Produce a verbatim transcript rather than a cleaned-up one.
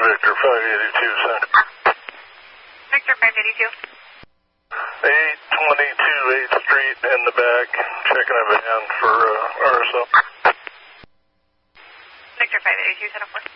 Victor five eighty-two, sir. Victor five eighty-two. eight twenty-two eighth Street in the back, checking a van for uh, R S O. Victor five eighty-two, set up one.